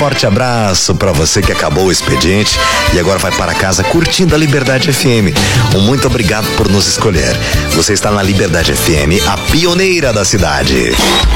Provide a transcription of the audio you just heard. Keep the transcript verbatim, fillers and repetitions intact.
forte abraço para você que acabou o expediente e agora vai para casa curtindo a Liberdade F M. Um muito obrigado por nos escolher. Você está na Liberdade F M, a pioneira da cidade.